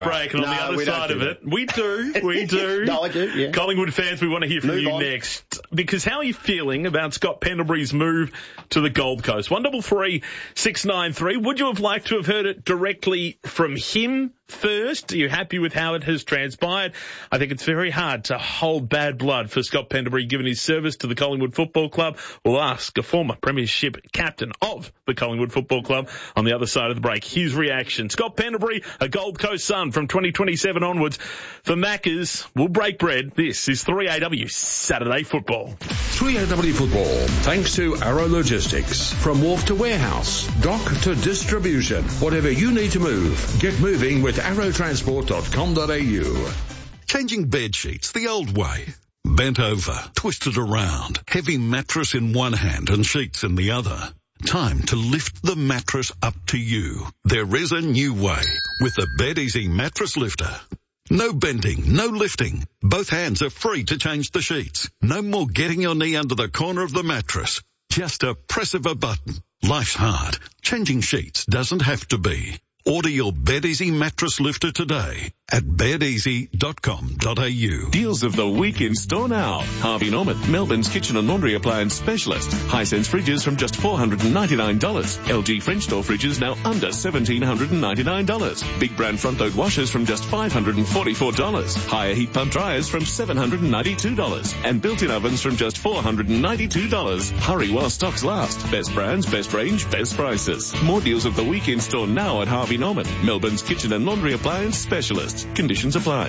break, and on the other side of it, we do. No, I do, yeah. Collingwood fans, we want to hear from you next. Because how are you feeling about Scott Pendlebury's move to the Gold Coast? 133 693. Would you have liked to have heard it directly from him first? Are you happy with how it has transpired? I think it's very hard to hold bad blood for Scott Pendlebury given his service to the Collingwood Football Club. We'll ask a former premiership captain of the Collingwood Football Club on the other side of the break. His reaction. Scott Pendlebury, a Gold Coast Sun from 2027 onwards. For Maccas, we'll break bread. This is 3AW Saturday Football. 3AW Football, thanks to Arrow Logistics. From wharf to warehouse, dock to distribution. Whatever you need to move, get moving with arrowtransport.com.au. Changing bed sheets the old way. Bent over, twisted around, heavy mattress in one hand and sheets in the other. Time to lift the mattress up to you. There is a new way with the Bed Easy Mattress Lifter. No bending, no lifting. Both hands are free to change the sheets. No more getting your knee under the corner of the mattress. Just a press of a button. Life's hard. Changing sheets doesn't have to be. Order your Bed Easy Mattress Lifter today at bedeasy.com.au. Deals of the week in store now. Harvey Norman, Melbourne's kitchen and laundry appliance specialist. Hisense fridges from just $499. LG French door fridges now under $1,799. Big brand front load washers from just $544. Higher heat pump dryers from $792. And built-in ovens from just $492. Hurry while stocks last. Best brands, best range, best prices. More deals of the week in store now at Harvey Norman, Melbourne's kitchen and laundry appliance specialist. Conditions apply.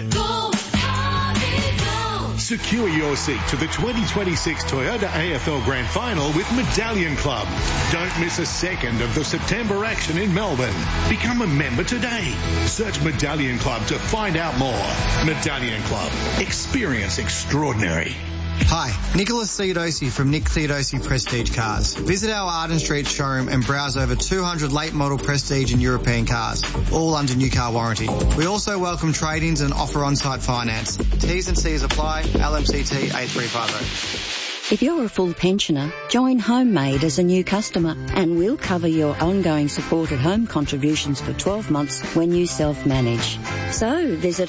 Secure your seat to the 2026 Toyota AFL Grand Final with Medallion Club. Don't miss a second of the September action in Melbourne. Become a member today. Search Medallion Club to find out more. Medallion Club. Experience extraordinary. Hi, Nicholas Theodosi from Nick Theodosi Prestige Cars. Visit our Arden Street showroom and browse over 200 late model Prestige and European cars, all under new car warranty. We also welcome trade-ins and offer on-site finance. T's and C's apply. LMCT 8350. If you're a full pensioner, join Homemade as a new customer and we'll cover your ongoing supported home contributions for 12 months when you self-manage. So visit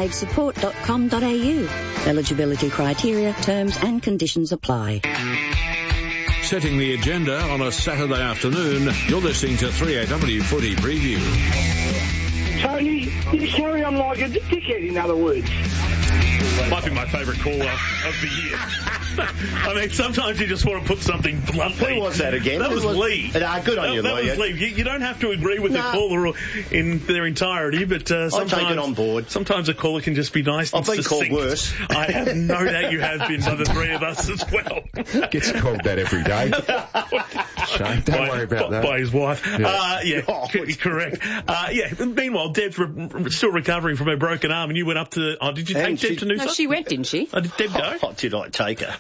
homemadesupport.com.au. Eligibility criteria, terms and conditions apply. Setting the agenda on a Saturday afternoon, you're listening to 3AW Footy Preview. Tony, you carry on like a dickhead, in other words. Might be my favourite caller of the year. I mean, sometimes you just want to put something bluntly. Who was that again? That was Lee. Good on you, Lee. That was Lee. You don't have to agree with the caller in their entirety, but sometimes... I take it on board. Sometimes a caller can just be nice and I've been succinct. called worse. I have no doubt you have been by the three of us as well. Gets called that every day. Shane, don't worry about that. By his wife. Correct. Meanwhile, Deb's still recovering from her broken arm, and you went up to... Oh, did you take Deb to Noosa? No, she went, didn't she? Oh, did Deb go? Oh, did I take her?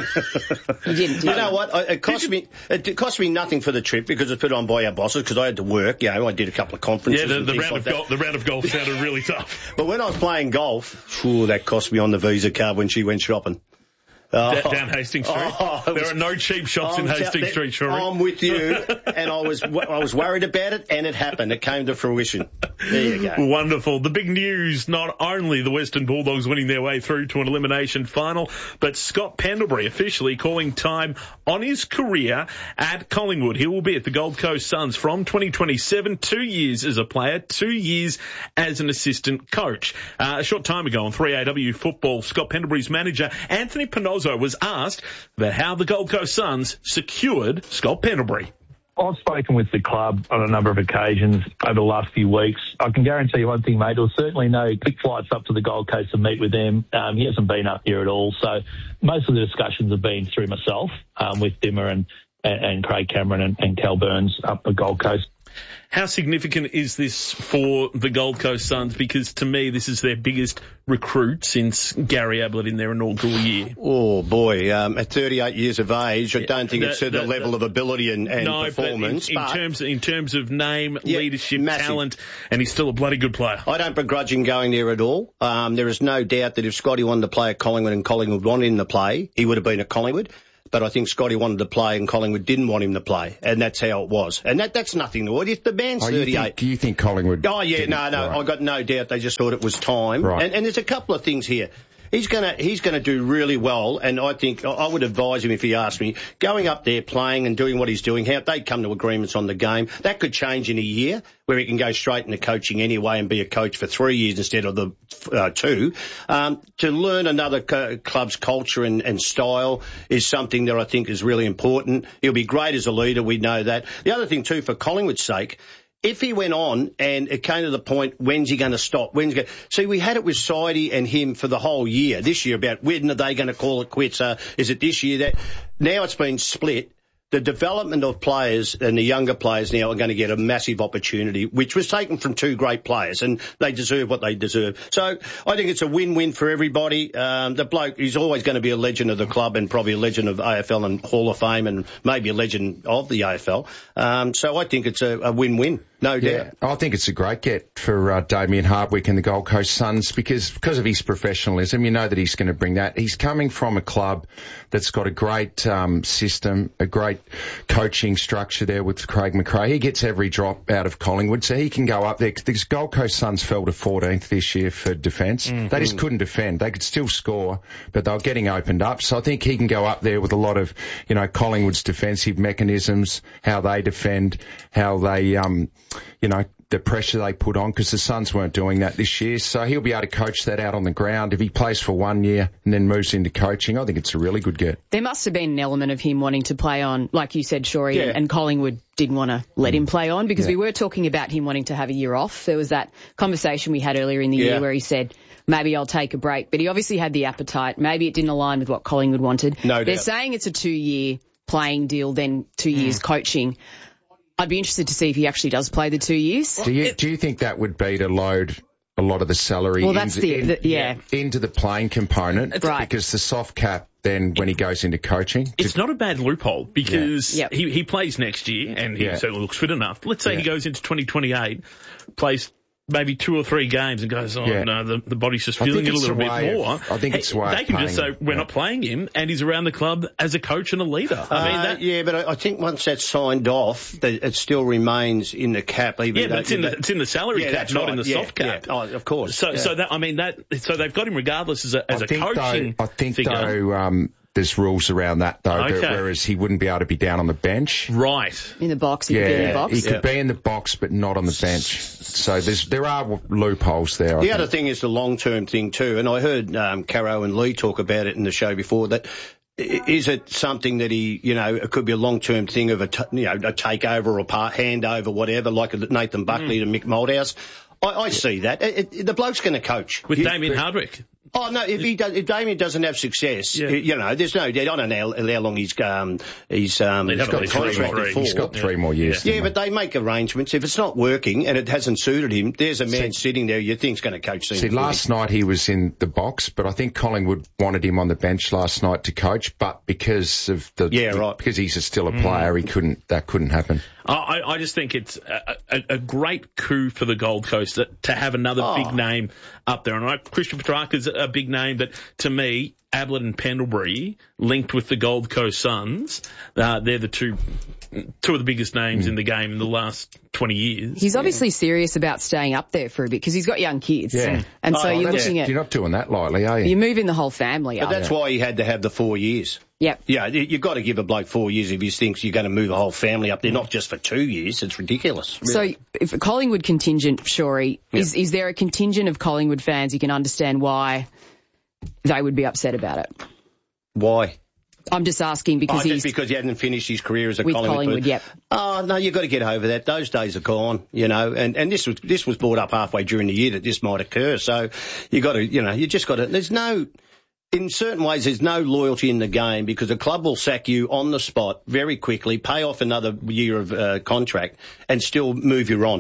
You didn't. You know what? It cost me nothing for the trip because it's put on by our bosses because I had to work. You know, I did a couple of conferences. Yeah, the round of golf sounded really tough. But when I was playing golf, that cost me on the Visa card when she went shopping. Down Hastings Street. There are no cheap shops in Hastings Street, Shuri. I'm with you, and I was worried about it, and it happened. It came to fruition. There you go. Wonderful. The big news, not only the Western Bulldogs winning their way through to an elimination final, but Scott Pendlebury officially calling time on his career at Collingwood. He will be at the Gold Coast Suns from 2027, 2 years as a player, 2 years as an assistant coach. A short time ago on 3AW Football, Scott Pendlebury's manager, Anthony Pinozzo, was asked about how the Gold Coast Suns secured Scott Pendlebury. I've spoken with the club on a number of occasions over the last few weeks. I can guarantee you one thing, mate. There'll certainly no quick flights up to the Gold Coast to meet with them. He hasn't been up here at all. So most of the discussions have been through myself, with Dimmer and Craig Cameron and Cal Burns up the Gold Coast. How significant is this for the Gold Coast Suns? Because to me, this is their biggest recruit since Gary Ablett in their inaugural year. Oh, boy. At 38 years of age, I don't think it's to the level of ability and performance. But in terms of name, leadership, massive talent, and he's still a bloody good player. I don't begrudge him going there at all. There is no doubt that if Scotty wanted to play at Collingwood and Collingwood wanted him to play, he would have been at Collingwood. but I think Scotty wanted to play and Collingwood didn't want him to play, and that's how it was. And that's nothing to it. If the man's 38... Do you think Collingwood... Oh, yeah, no, right. I got no doubt they just thought it was time. Right. And there's a couple of things here. He's gonna do really well, and I think I would advise him if he asked me, going up there, playing and doing what he's doing, how they come to agreements on the game. That could change in a year, where he can go straight into coaching anyway and be a coach for 3 years instead of the 2. To learn another club's culture and style is something that I think is really important. He'll be great as a leader, we know that. The other thing too, for Collingwood's sake, if he went on and it came to the point, when's he going to stop? See, we had it with Sidey and him for the whole year, this year, about when are they going to call it quits? Is it this year? That now it's been split. The development of players and the younger players now are going to get a massive opportunity, which was taken from 2 great players, and they deserve what they deserve. So I think it's a win-win for everybody. The bloke is always going to be a legend of the club and probably a legend of AFL and Hall of Fame and maybe a legend of the AFL. So I think it's a win-win. No doubt. I think it's a great get for Damien Hardwick and the Gold Coast Suns because of his professionalism. You know that he's going to bring that. He's coming from a club that's got a great system, a great coaching structure there with Craig McRae. He gets every drop out of Collingwood, so he can go up there. The Gold Coast Suns fell to 14th this year for defence. Mm-hmm. They just couldn't defend. They could still score, but they were getting opened up. So I think he can go up there with a lot of, Collingwood's defensive mechanisms, how they defend, how they, the pressure they put on, because the Suns weren't doing that this year. So he'll be able to coach that out on the ground. If he plays for 1 year and then moves into coaching, I think it's a really good get. There must have been an element of him wanting to play on, like you said, Shorey, and Collingwood didn't want to let him play on because we were talking about him wanting to have a year off. There was that conversation we had earlier in the year where he said, maybe I'll take a break. But he obviously had the appetite. Maybe it didn't align with what Collingwood wanted. No doubt. They're saying it's a 2-year playing deal, then 2 years coaching. I'd be interested to see if he actually does play the 2 years. Do you think that would be to load a lot of the salary into the playing component? Right. Because the soft cap, then when he goes into coaching... It's not a bad loophole because he plays next year and he certainly looks fit enough. Let's say he goes into 2028, plays maybe 2 or 3 games and goes, no, the body's just feeling it a little bit more. I think it's way they can just say, we're not playing him, and he's around the club as a coach and a leader. But I think once that's signed off, it still remains in the cap. But it's in the salary cap, not in the soft cap. Yeah. Oh, of course. So they've got him regardless as a coaching I think figure. There's rules around that, though, whereas he wouldn't be able to be down on the bench. Right. In the box, he could be in the box. He could be in the box, but not on the bench. So there are loopholes there. The other thing is the long-term thing, too, and I heard Caro and Lee talk about it in the show before, that is it something that he, it could be a long-term thing of a takeover or a handover, whatever, like Nathan Buckley to Mick Malthouse. I see that. The bloke's going to coach. With Damien Hardwick. Oh, no, if Damien doesn't have success, there's no doubt. I don't know how long he's got contracted for. He's got 3 more years. Yeah, but they make arrangements. If it's not working and it hasn't suited him, there's a man sitting there you think's going to coach. Last night he was in the box, but I think Collingwood wanted him on the bench last night to coach, but because of because he's still a player, that couldn't happen. I just think it's a great coup for the Gold Coast to have another big name up there. And Christian Petrarca's a big name, but to me, Ablett and Pendlebury linked with the Gold Coast Suns, they're the two of the biggest names in the game in the last 20 years. He's obviously serious about staying up there for a bit because he's got young kids. Yeah. And so you're looking at... You're not doing that lightly, are you? You're moving the whole family up. But that's why he had to have the 4 years. Yep. Yeah, you've got to give a bloke 4 years if he thinks you're going to move a whole family up there, not just for 2 years. It's ridiculous. Really. So if a Collingwood contingent, Shorey, is there a contingent of Collingwood fans you can understand why they would be upset about it? Why? I'm just asking because because he hadn't finished his career as a Collingwood. Yep. Oh no, you've got to get over that. Those days are gone, And this was brought up halfway during the year that this might occur. So you got to, you just got to. There's no. In certain ways, there's no loyalty in the game because the club will sack you on the spot very quickly, pay off another year of contract, and still move you on.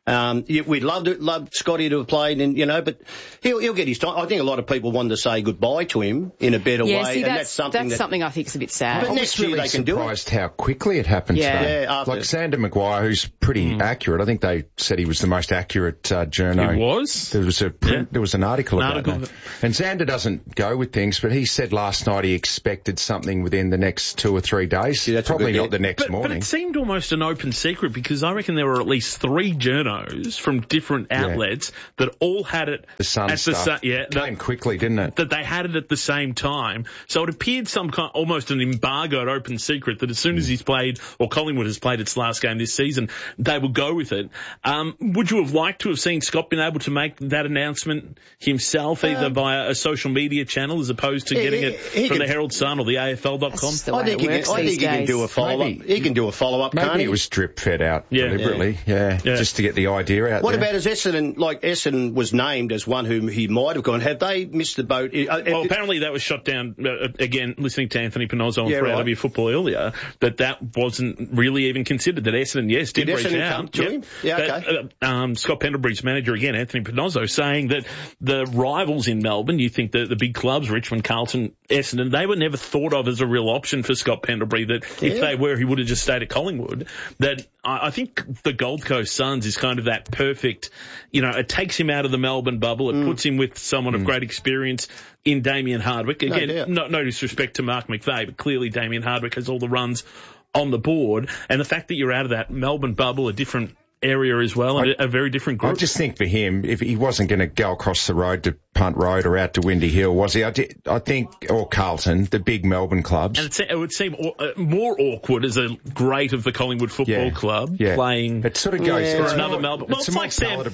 We'd love Scotty to have played, and but he'll get his time. I think a lot of people wanted to say goodbye to him in a better way, see, and that's something I think is a bit sad. But next year they can do it. I was surprised how quickly it happened today. Yeah, like Xander Maguire, who's pretty accurate. I think they said he was the most accurate journo. He was? There was an article about that. And Xander doesn't go with things, but he said last night he expected something within the next 2 or 3 days. Yeah, probably not the next morning. But it seemed almost an open secret, because I reckon there were at least 3 journos from different outlets that all had it the Sun at stuff. Came quickly, didn't it? That they had it at the same time. So it appeared some kind, almost an embargoed open secret, that as soon as he's played, or Collingwood has played its last game this season, they will go with it. Would you have liked to have seen Scott been able to make that announcement himself, either via a social media channel as opposed to getting it from the Herald Sun or the AFL.com? I think he can do a follow-up. He can do a follow-up. Maybe it was drip-fed out deliberately, just to get the the idea out what there. What about as Essendon, like Essendon was named as one whom he might have gone, have they missed the boat? Well, apparently that was shot down, again, listening to Anthony Pinozzo on 3AW Football earlier, that wasn't really even considered, that Essendon, yes, did reach Essendon out. Come to him? Yeah, okay. Scott Pendlebury's manager, again, Anthony Pinozzo, saying that the rivals in Melbourne, you think the big clubs, Richmond, Carlton, Essendon, they were never thought of as a real option for Scott Pendlebury, that if they were, he would have just stayed at Collingwood. That I think the Gold Coast Suns is kind of that perfect, it takes him out of the Melbourne bubble, it puts him with someone of great experience in Damien Hardwick. Again, no disrespect to Mark McVeigh, but clearly Damien Hardwick has all the runs on the board, and the fact that you're out of that Melbourne bubble, a different area as well, and a very different group. I just think for him, if he wasn't going to go across the road to Punt Road or out to Windy Hill, was he? I think, or Carlton, the big Melbourne clubs. And it would seem more awkward as a great of the Collingwood Football Club playing. It sort of goes for another Melbourne. Well, it's like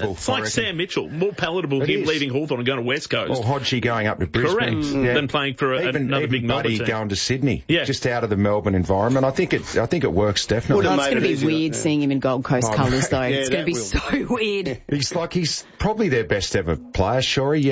Sam Mitchell, more palatable him leaving Hawthorn and going to West Coast. Or Hodgie going up to Brisbane. Correct. Than playing for another big Melbourne team. Going to Sydney. Yeah. Just out of the Melbourne environment. I think it works definitely. Well, it's going to be weird seeing him in Gold Coast colours though. It's going to be so weird. He's probably their best ever player, Shorey.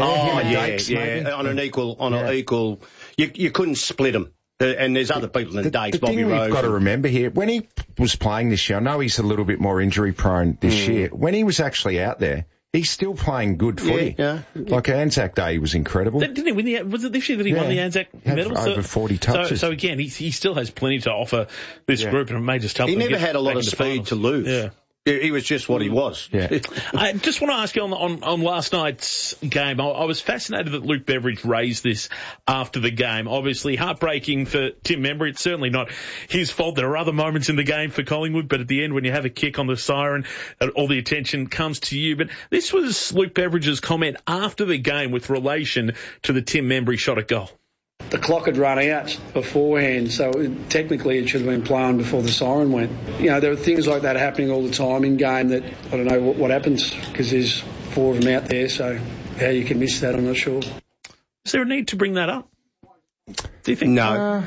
On an equal. You couldn't split them. And there's other people than Dakes, Bobby Rose. You've got to remember here, when he was playing this year, I know he's a little bit more injury prone this year. When he was actually out there, he's still playing good footy. Like Anzac Day, he was incredible. Didn't he win was it this year that he won the Anzac medal? Over 40 touches. So again, he still has plenty to offer this group, and it may just help him. He never had a lot of speed to lose. Yeah. He was just what he was. Yeah. I just want to ask you on last night's game. I was fascinated that Luke Beveridge raised this after the game. Obviously, heartbreaking for Tim Membry. It's certainly not his fault. There are other moments in the game for Collingwood, but at the end, when you have a kick on the siren, all the attention comes to you. But this was Luke Beveridge's comment after the game with relation to the Tim Membry shot at goal. The clock had run out beforehand, so technically it should have been playing before the siren went. There are things like that happening all the time in game that I don't know what happens, because there's 4 of them out there, so how you can miss that, I'm not sure. Is there a need to bring that up? Do you think? No.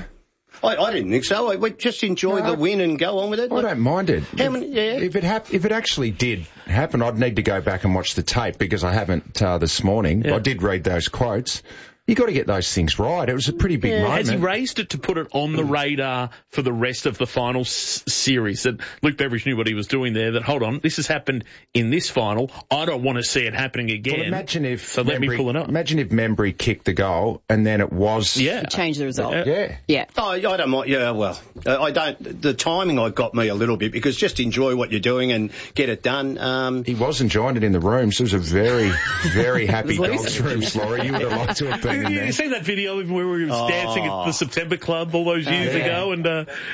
I didn't think so. We just enjoy the win and go on with it. I don't mind it. If it actually did happen, I'd need to go back and watch the tape, because I haven't this morning. Yeah. I did read those quotes. You got to get those things right. It was a pretty big moment. Has he raised it to put it on the radar for the rest of the final series? That Luke Beveridge knew what he was doing there, that, hold on, this has happened in this final. I don't want to see it happening again. Well, imagine if let me pull it up. Imagine if Membry kicked the goal and then it was... It changed the result. Yeah. Oh, I don't mind. Yeah, well, I don't... The timing got me a little bit, because just enjoy what you're doing and get it done. He was enjoying it in the room, so it was a very, very happy Dogs room, Laurie. You would have liked to have been. You seen that video where he was dancing at the September Club all those years ago? And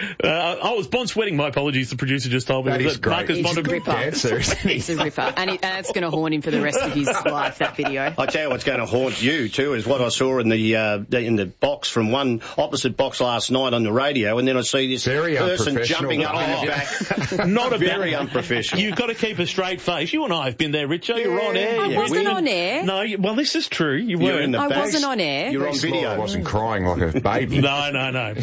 it's Bond's wedding. My apologies, the producer just told me. That is great. He's a ripper. He's a ripper. And it's going to haunt him for the rest of his life, that video. I tell you what's going to haunt you too is what I saw in the box from one opposite box last night on the radio, and then I see this person jumping up in the back. Not very unprofessional. You've got to keep a straight face. You and I have been there, Richo. You're on air. I wasn't on air. No, well, this is true. You were in the back. I wasn't on air. You're on video. I wasn't crying like a baby. No.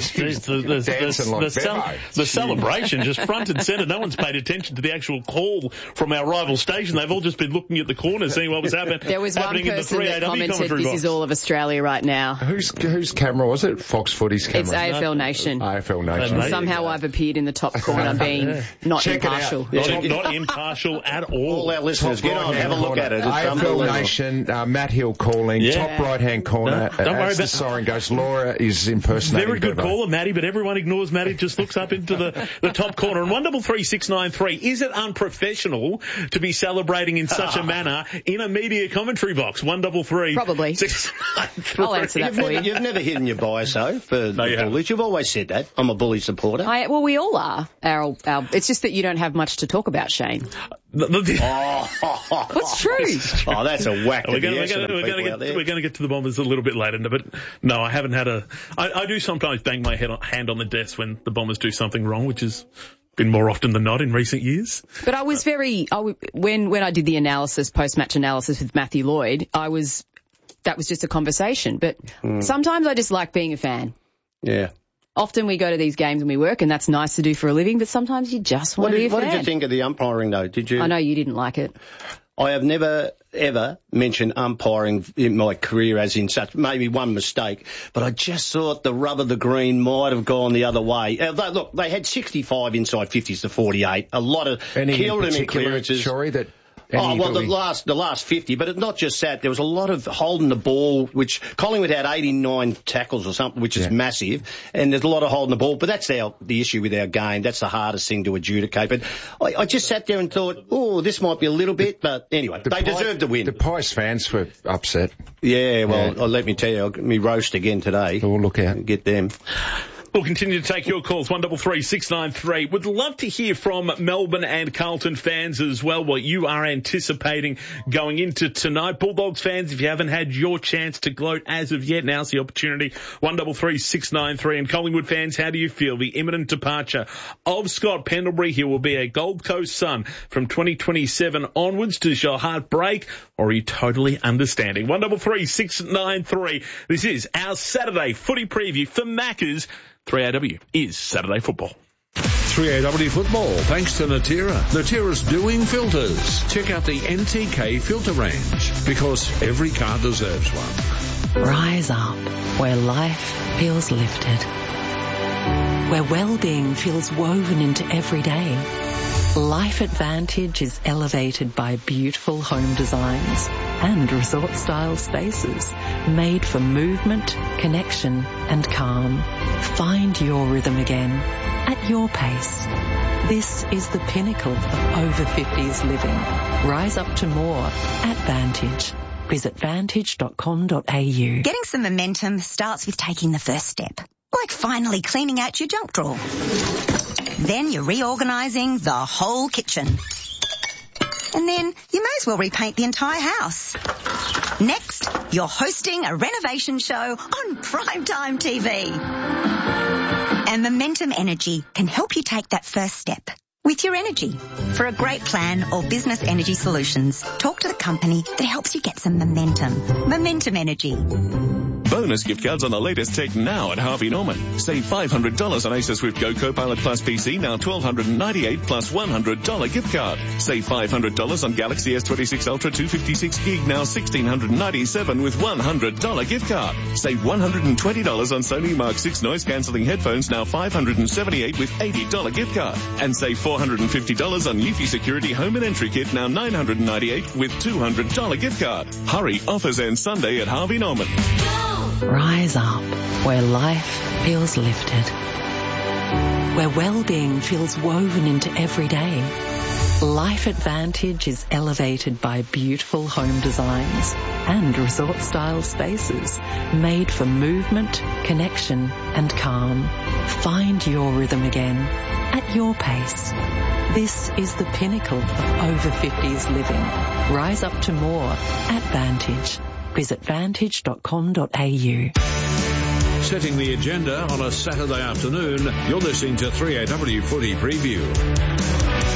The celebration just front and centre. No one's paid attention to the actual call from our rival station. They've all just been looking at the corner, seeing what was happening. There was one person that commented, "This is all of Australia right now." Whose camera was it? Fox Footy's camera. It's AFL Nation. AFL Nation. Somehow I've appeared in the top corner, being not impartial. Not impartial at all. All our listeners, get on, have a look at it. It's AFL Nation, Matt Hill calling, top right-hand corner. Don't worry about the siren goes. Laura is impersonating. Very good caller, Matty, but everyone ignores Matty, just looks up into the top corner. And 133693, is it unprofessional to be celebrating in such a manner in a media commentary box? 133. Probably. 693. I'll answer that for you. You've never hidden your bias, though, for the Bullies. You've always said that. I'm a Bully supporter. Well, we all are. It's just that you don't have much to talk about, Shane. What's true? Oh, that's a whack. We're going to get to the Bombers a little bit later, but no, I haven't had I do sometimes bang my hand on the desk when the Bombers do something wrong, which has been more often than not in recent years. But I was when I did the analysis, post-match analysis with Matthew Lloyd, that was just a conversation. But sometimes I just like being a fan. Yeah. Often we go to these games and we work, and that's nice to do for a living, but sometimes you just want to be a fan. What did you think of the umpiring, though? Did you? I know you didn't like it. I have never, ever mentioned umpiring in my career as in such, maybe one mistake, but I just thought the rub of the green might have gone the other way. Look, they had 65 inside 50s to 48. A lot of killed them in clearances. The last 50, but not just that. There was a lot of holding the ball, which Collingwood had 89 tackles or something, which is massive, and there's a lot of holding the ball. But that's the issue with our game. That's the hardest thing to adjudicate. But I just sat there and thought, this might be a little bit, but anyway, they deserved to win. The Pies fans were upset. Yeah, well, let me tell you, me roast again today. Oh, look out. Get them. We'll continue to take your calls, 133693. Would love to hear from Melbourne and Carlton fans as well, what you are anticipating going into tonight. Bulldogs fans, if you haven't had your chance to gloat as of yet, now's the opportunity, 133693. And Collingwood fans, how do you feel? The imminent departure of Scott Pendlebury. He will be a Gold Coast Sun from 2027 onwards. Does your heart break, or are you totally understanding? 133693. This is our Saturday footy preview for Maccas. 3AW is Saturday football. 3AW football, thanks to Natira. Natira's doing filters. Check out the NTK filter range, because every car deserves one. Rise up, where life feels lifted. Where well-being feels woven into every day. Life Advantage is elevated by beautiful home designs and resort-style spaces made for movement, connection and calm. Find your rhythm again at your pace. This is the pinnacle of over 50s living. Rise up to more at Vantage. Visit vantage.com.au. Getting some momentum starts with taking the first step, like finally cleaning out your junk drawer. Then you're reorganising the whole kitchen. And then you may as well repaint the entire house. Next, you're hosting a renovation show on primetime TV. And Momentum Energy can help you take that first step with your energy. For a great plan or business energy solutions, talk to the company that helps you get some momentum. Momentum Energy. Bonus gift cards on the latest tech now at Harvey Norman. Save $500 on Acer Swift Go Copilot Plus PC, now $1,298 plus $100 gift card. Save $500 on Galaxy S26 Ultra 256 gig, now $1,697 with $100 gift card. Save $120 on Sony Mark 6 noise cancelling headphones, now $578 with $80 gift card. And save $450 on Eufy Security Home and Entry Kit, now $998 with $200 gift card. Hurry, offers end Sunday at Harvey Norman. Rise up, where life feels lifted. Where well-being feels woven into every day. Life Advantage is elevated by beautiful home designs and resort-style spaces made for movement, connection and calm. Find your rhythm again at your pace. This is the pinnacle of over 50s living. Rise up to more at Vantage. Visit vantage.com.au. Setting the agenda on a Saturday afternoon, you're listening to 3AW Footy Preview. 3AW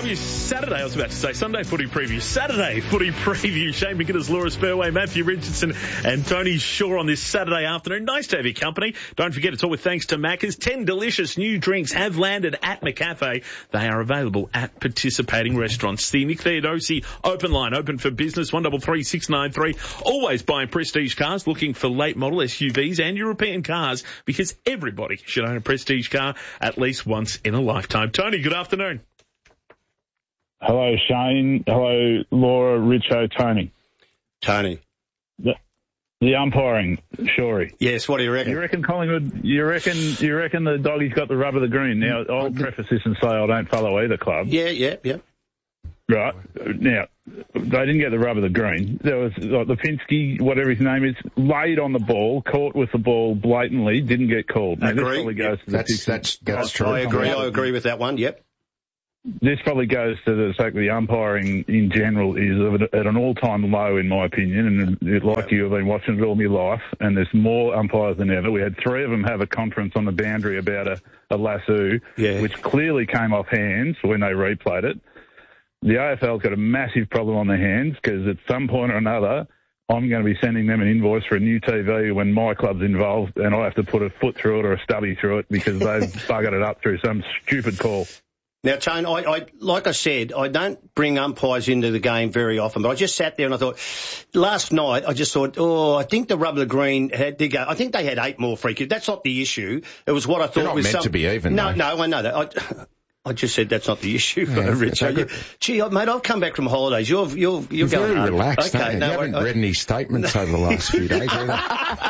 AEW Saturday, I was about to say Sunday footy preview, Saturday footy preview. Shane McGinnis, Laura Spurway, Matthew Richardson and Tony Shaw on this Saturday afternoon. Nice to have your company. Don't forget it's all with thanks to Macca's. 10 delicious new drinks have landed at McCafe. They are available at participating restaurants. The Nick Theodosi open line, open for business, 133 693. Always buying prestige cars, looking for late model SUVs and European cars because everybody should own a prestige car at least once in a lifetime. Tony, good afternoon. Hello, Shane. Hello, Laura, Richo, Tony. Tony. The umpiring, Shorey. Yes, what do you reckon? You reckon Collingwood, you reckon the doggy's got the rub of the green? Now, I'll preface this and say I don't follow either club. Yeah. Right. Now, they didn't get the rub of the green. There was Lipinski, whatever his name is, laid on the ball, caught with the ball blatantly, didn't get called. Now, this probably goes to the That's true. I agree with that one, yep. This probably goes to the fact that the umpiring in general is at an all-time low, in my opinion, and like you have been watching it all your life, and there's more umpires than ever. We had 3 of them have a conference on the boundary about a lasso, which clearly came off hands when they replayed it. The AFL's got a massive problem on their hands because at some point or another, I'm going to be sending them an invoice for a new TV when my club's involved, and I have to put a foot through it or a stubby through it because they've buggered it up through some stupid call. Now, Tone, I like I said, I don't bring umpires into the game very often, but I just sat there and I thought, last night I just thought, I think the rub of the green did go. I think they had 8 more free kicks. That's not the issue. It was what I thought They're not was meant to be even. No, I know that. I just said that's not the issue, Richard. Gee, mate, I've come back from holidays. You're very going relaxed. Okay, you haven't read any statements over the last few days, either.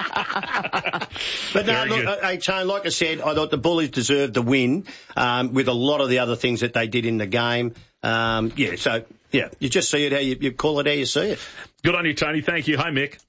But no, look, hey, Tone, like I said, I thought the Bullies deserved the win with a lot of the other things that they did in the game. You just see it how you call it how you see it. Good on you, Tony. Thank you. Hi, Mick.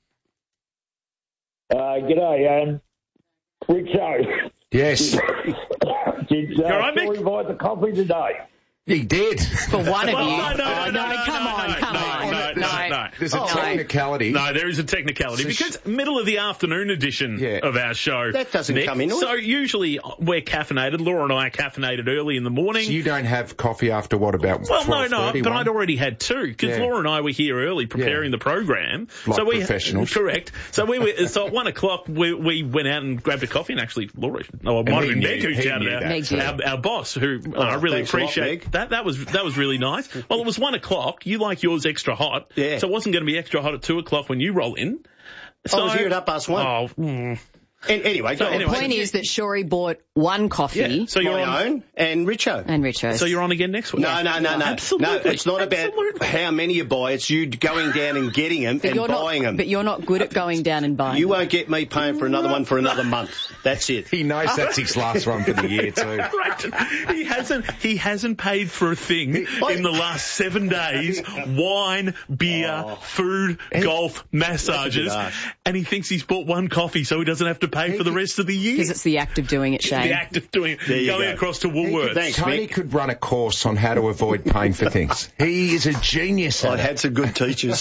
G'day, Richo. Yes. Did Shorey invite the coffee today? He did. For one of you. No, come on. No. There's a technicality. No, there is a technicality because middle of the afternoon edition of our show. That doesn't come in. So usually we're caffeinated. Laura and I are caffeinated early in the morning. So you don't have coffee after what, about 12:30? No, but I'd already had 2 because Laura and I were here early preparing the program. Like professionals. Correct. So so at 1 o'clock we went out and grabbed a coffee and actually Laura, it might have been Meg who shouted out our boss who I really appreciate. That was really nice. Well, it was 1 o'clock. You like yours extra hot. Yeah. So it wasn't going to be extra hot at 2 o'clock when you roll in. So, I was here at 1:30. Anyway, the point is that Shorey bought 1 coffee. Yeah. So you're my own and Richo. So you're on again next week. No. Absolutely. No, it's not about how many you buy. It's you going down and getting them and buying them. But you're not good at going down and buying. You won't get me paying for another one for another month. That's it. He knows that's his last one for the year too. Right. He hasn't paid for a thing in the last 7 days. Wine, beer, food, golf, massages, and he thinks he's bought 1 coffee so he doesn't have to pay for the rest of the year. Because it's the act of doing it, Shane. The act of doing it. Going across to Woolworths. Thanks, Tony Mick. could run a course on how to avoid paying for things. He is a genius at I'd had some good teachers.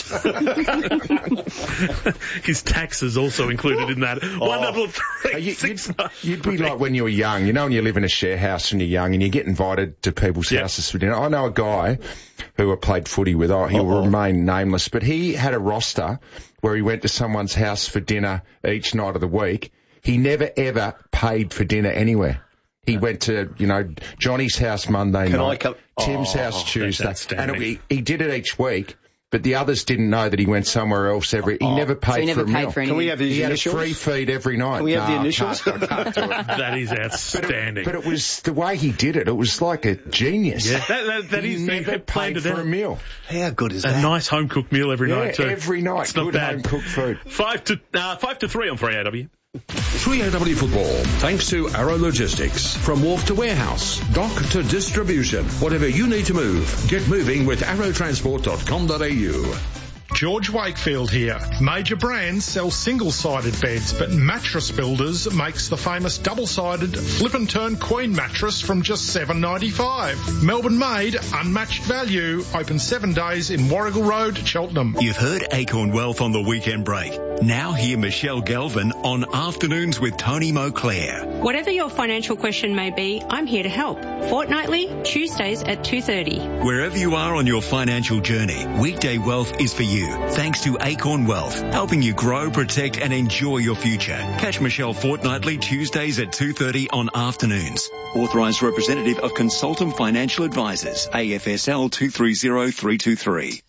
His taxes also included in that. 133. You'd be like when you were young. You know when you live in a share house when you're young and you get invited to people's houses for dinner. I know a guy who I played footy with. He will remain nameless, but he had a roster where he went to someone's house for dinner each night of the week. He never, ever paid for dinner anywhere. He went to, Johnny's house Monday night, Tim's house Tuesday, and he did it each week. But the others didn't know that he went somewhere else he never paid for a meal. Can we have his initials? He had a free feed every night. Can we have the initials? I can't do it. That is outstanding. But it was the way he did it. It was like a genius. Yeah, that he is never paid for a meal. How good is that? A nice home cooked meal every night too. Every night. It's not good bad. home cooked food. 5 to 3 on 3AW. 3AW Football, thanks to Arrow Logistics. From wharf to warehouse, dock to distribution, whatever you need to move, get moving with arrowtransport.com.au. George Wakefield here. Major brands sell single-sided beds, but Mattress Builders makes the famous double-sided flip and turn queen mattress from just $7.95. Melbourne made, unmatched value, open 7 days in Warrigal Road, Cheltenham. You've heard Acorn Wealth on the weekend break. Now hear Michelle Galvin on Afternoons with Tony Moclair. Whatever your financial question may be, I'm here to help. Fortnightly, Tuesdays at 2:30. Wherever you are on your financial journey, Weekday Wealth is for you. Thanks to Acorn Wealth, helping you grow, protect and enjoy your future. Catch Michelle Fortnightly, Tuesdays at 2:30 on afternoons. Authorised representative of Consultum Financial Advisors, AFSL 230323.